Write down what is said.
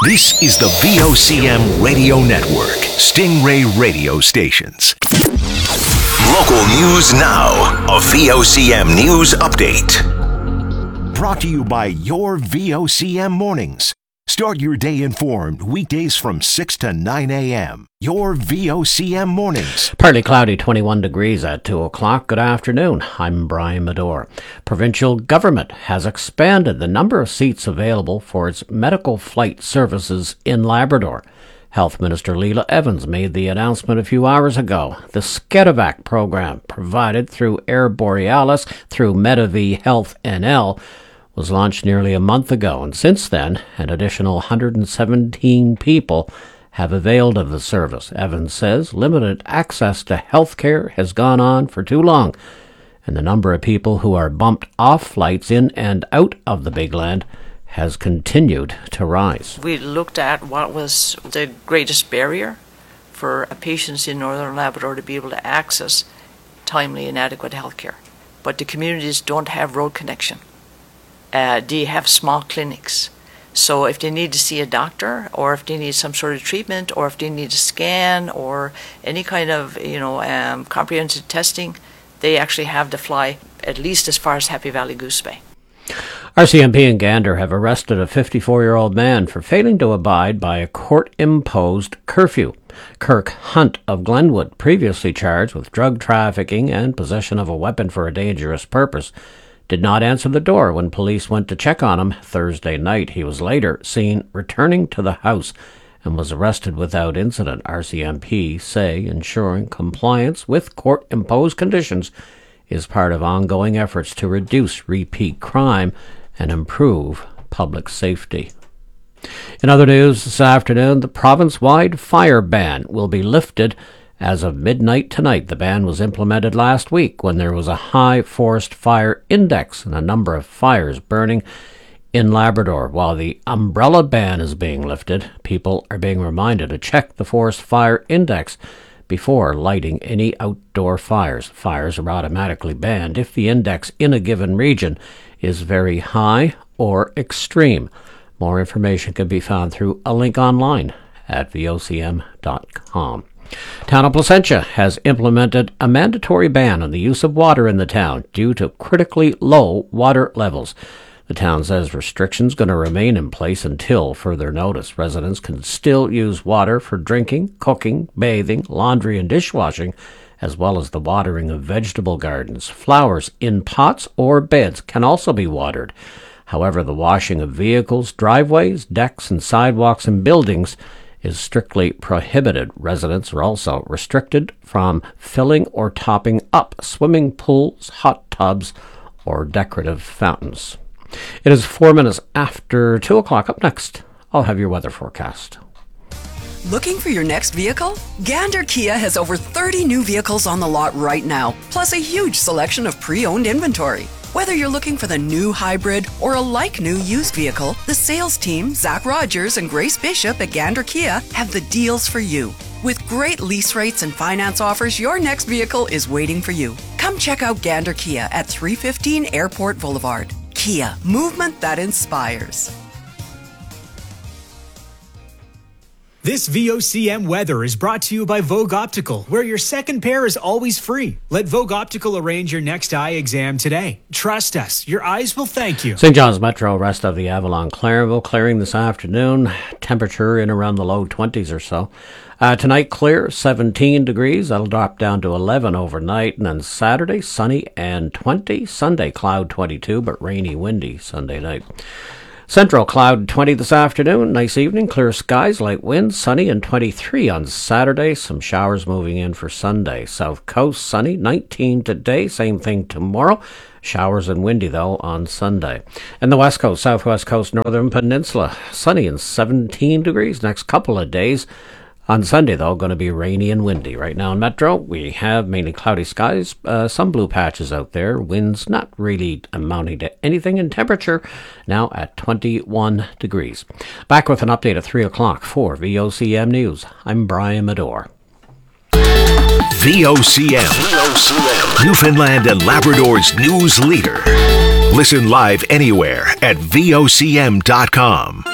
This is the VOCM Radio Network, Stingray Radio Stations. Local news now, a VOCM news update. Brought to you by your VOCM mornings. Start your day informed weekdays from 6 to 9 a.m. Your VOCM mornings. Partly cloudy, 21 degrees at 2 o'clock. Good afternoon. I'm Brian Medore. Provincial government has expanded the number of seats available for its medical flight services in Labrador. Health Minister Leila Evans made the announcement a few hours ago. The Skedevac program, provided through Air Borealis through Medavie Health NL, was launched nearly a month ago, and since then, an additional 117 people have availed of the service. Evans says limited access to health care has gone on for too long, and the number of people who are bumped off flights in and out of the Big Land has continued to rise. We looked at what was the greatest barrier for patients in Northern Labrador to be able to access timely and adequate health care. But the communities don't have road connection. They have small clinics. So if they need to see a doctor, or if they need some sort of treatment, or if they need a scan, or any kind of comprehensive testing, they actually have to fly at least as far as Happy Valley Goose Bay. RCMP and Gander have arrested a 54-year-old man for failing to abide by a court-imposed curfew. Kirk Hunt of Glenwood, previously charged with drug trafficking and possession of a weapon for a dangerous purpose, did not answer the door when police went to check on him Thursday night. He was later seen returning to the house and was arrested without incident. RCMP say ensuring compliance with court-imposed conditions is part of ongoing efforts to reduce repeat crime and improve public safety. In other news this afternoon, the province-wide fire ban will be lifted as of midnight tonight. The ban was implemented last week when there was a high forest fire index and a number of fires burning in Labrador. While the umbrella ban is being lifted, people are being reminded to check the forest fire index before lighting any outdoor fires. Fires are automatically banned if the index in a given region is very high or extreme. More information can be found through a link online at vocm.com. Town of Placentia has implemented a mandatory ban on the use of water in the town due to critically low water levels. The town says restrictions going to remain in place until further notice. Residents can still use water for drinking, cooking, bathing, laundry and dishwashing, as well as the watering of vegetable gardens. Flowers in pots or beds can also be watered. However, the washing of vehicles, driveways, decks and sidewalks and buildings is strictly prohibited. Residents are also restricted from filling or topping up swimming pools, hot tubs, or decorative fountains. It is 4 minutes after 2 o'clock. Up next, I'll have your weather forecast. Looking for your next vehicle? Gander Kia has over 30 new vehicles on the lot right now, plus a huge selection of pre-owned inventory. Whether you're looking for the new hybrid or a like-new used vehicle, the sales team, Zach Rogers and Grace Bishop at Gander Kia, have the deals for you. With great lease rates and finance offers, your next vehicle is waiting for you. Come check out Gander Kia at 315 Airport Boulevard. Kia, movement that inspires. This VOCM weather is brought to you by Vogue Optical, where your second pair is always free. Let Vogue Optical arrange your next eye exam today. Trust us, your eyes will thank you. St. John's Metro, rest of the Avalon Clarenville, clearing this afternoon. Temperature in around the low 20s or so. Tonight, clear, 17 degrees. That'll drop down to 11 overnight. And then Saturday, sunny and 20. Sunday, cloud 22, but rainy, windy Sunday night. Central, cloud 20 this afternoon. Nice evening, clear skies, light winds, sunny and 23 on Saturday. Some showers moving in for Sunday. South Coast, sunny, 19 today. Same thing tomorrow. Showers and windy, though, on Sunday. And the West Coast, Southwest Coast, Northern Peninsula, sunny and 17 degrees next couple of days. On Sunday, though, going to be rainy and windy. Right now in Metro, we have mainly cloudy skies, some blue patches out there. Winds not really amounting to anything, and temperature now at 21 degrees. Back with an update at 3 o'clock for VOCM News. I'm Brian Medore. VOCM, Newfoundland and Labrador's news leader. Listen live anywhere at vocm.com.